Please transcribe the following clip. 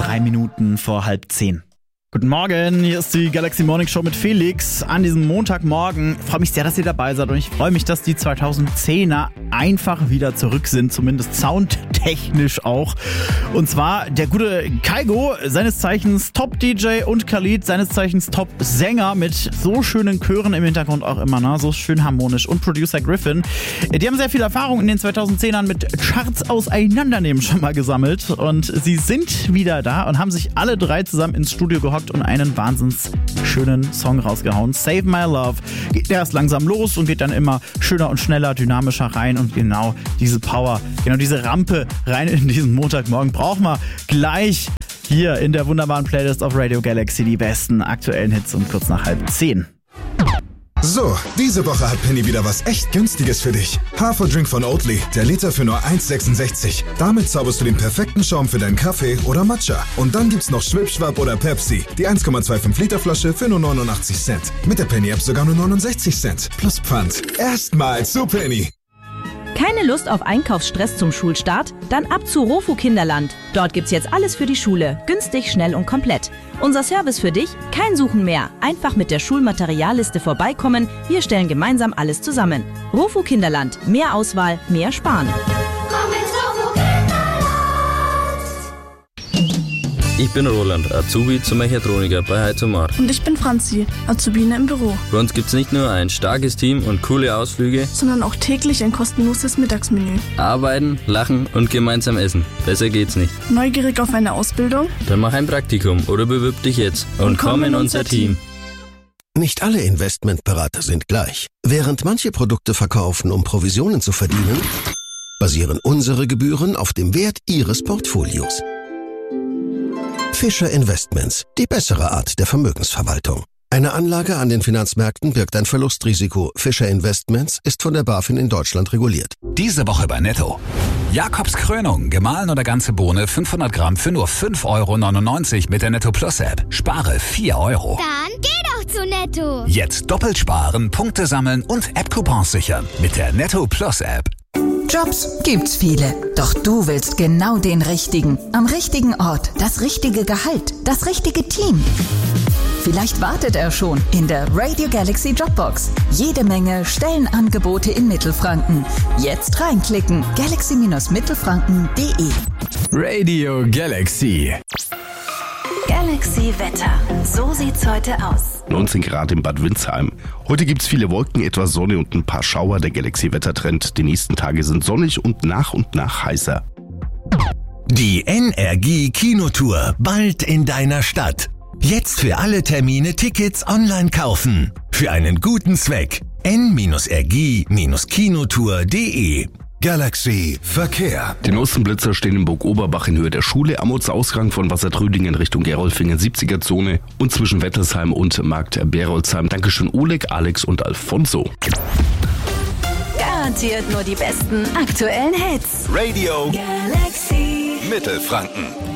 3 Minuten vor 9:30. Guten Morgen, hier ist die Galaxy Morning Show mit Felix an diesem Montagmorgen. Ich freue mich sehr, dass ihr dabei seid und ich freue mich, dass die 2010er einfach wieder zurück sind, zumindest soundtechnisch auch. Und zwar der gute Kygo, seines Zeichens Top-DJ, und Khalid, seines Zeichens Top-Sänger mit so schönen Chören im Hintergrund auch immer, ne? So schön harmonisch, und Producer Griffin. Die haben sehr viel Erfahrung in den 2010ern mit Charts auseinandernehmen schon mal gesammelt und sie sind wieder da und haben sich alle drei zusammen ins Studio gehockt und einen wahnsinns schönen Song rausgehauen. Save My Love. Geht erst langsam los und geht dann immer schöner und schneller, dynamischer rein, und genau diese Power, genau diese Rampe rein in diesen Montagmorgen brauchen wir gleich hier in der wunderbaren Playlist auf Radio Galaxy, die besten aktuellen Hits um kurz nach 9:30. So, diese Woche hat Penny wieder was echt Günstiges für dich. Haferdrink von Oatly, der Liter für nur 1,66. Damit zauberst du den perfekten Schaum für deinen Kaffee oder Matcha. Und dann gibt's noch Schwipschwapp oder Pepsi, die 1,25 Liter Flasche für nur 89 Cent. Mit der Penny-App sogar nur 69 Cent. Plus Pfand. Erstmal zu Penny. Keine Lust auf Einkaufsstress zum Schulstart? Dann ab zu Rofu Kinderland. Dort gibt's jetzt alles für die Schule. Günstig, schnell und komplett. Unser Service für dich? Kein Suchen mehr. Einfach mit der Schulmaterialliste vorbeikommen. Wir stellen gemeinsam alles zusammen. Rofu Kinderland. Mehr Auswahl, mehr Sparen. Komm ins Rofu Kinderland! Ich bin Roland, Azubi zum Mechatroniker bei Heizomar. Und ich bin Franzi, Azubine im Büro. Bei uns gibt's nicht nur ein starkes Team und coole Ausflüge, Sondern auch täglich ein kostenloses Mittagsmenü. arbeiten, lachen und gemeinsam essen. Besser geht's nicht. Neugierig auf eine Ausbildung? Dann mach ein Praktikum oder bewirb dich jetzt und komm in unser Team. Nicht alle Investmentberater sind gleich. Während manche Produkte verkaufen, um Provisionen zu verdienen, basieren unsere Gebühren auf dem Wert Ihres Portfolios. Fischer Investments, die bessere Art der Vermögensverwaltung. Eine Anlage an den Finanzmärkten birgt ein Verlustrisiko. Fischer Investments ist von der BaFin in Deutschland reguliert. Diese Woche bei Netto. Jakobs Krönung, gemahlen oder ganze Bohne, 500 Gramm für nur 5,99 € mit der Netto Plus App. Spare 4 €. Dann geh doch zu Netto! Jetzt doppelt sparen, Punkte sammeln und App-Coupons sichern mit der Netto Plus App. Jobs gibt's viele, doch du willst genau den richtigen. Am richtigen Ort, das richtige Gehalt, das richtige Team. Vielleicht wartet er schon in der Radio Galaxy Jobbox. Jede Menge Stellenangebote in Mittelfranken. Jetzt reinklicken, galaxy-mittelfranken.de. Radio Galaxy. Galaxy Wetter. So sieht's heute aus. 19 Grad in Bad Windsheim. Heute gibt's viele Wolken, etwas Sonne und ein paar Schauer. Der Galaxy-Wettertrend. Die nächsten Tage sind sonnig und nach heißer. Die NRG Kinotour bald in deiner Stadt. Jetzt für alle Termine Tickets online kaufen. Für einen guten Zweck. n-rg-kinotour.de. Galaxy Verkehr. Die Ostenblitzer stehen in Burg Oberbach in Höhe der Schule, am Ortsausgang von Wassertrödingen Richtung Gerolfingen 70er-Zone und zwischen Wettersheim und Markt Berolzheim. Dankeschön Oleg, Alex und Alfonso. Garantiert nur die besten aktuellen Hits. Radio Galaxy Mittelfranken.